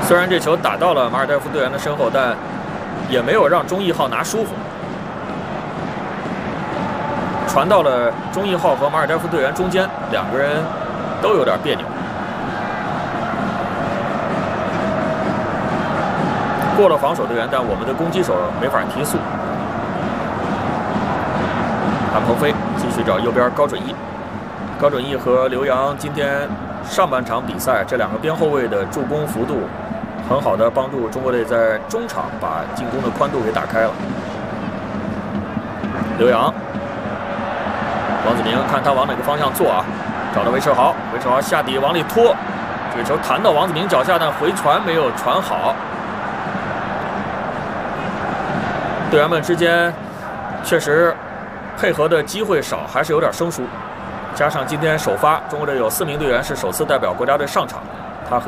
虽然这球打到了马尔代夫队员的身后，但也没有让钟义浩拿舒服，传到了钟义浩和马尔代夫队员中间，两个人都有点别扭。过了防守队员，但我们的攻击手没法提速。韩鹏飞继续找右边高准翼，高准翼和刘洋今天上半场比赛这两个边后卫的助攻幅度，很好的帮助中国队在中场把进攻的宽度给打开了。刘洋，王子明看他往哪个方向做啊？找到韦世豪，韦世豪下底往里拖，这个球弹到王子明脚下，但回传没有传好。队员们之间确实配合的机会少，还是有点生疏。加上今天首发，中国队有4名队员是首次代表国家队上场。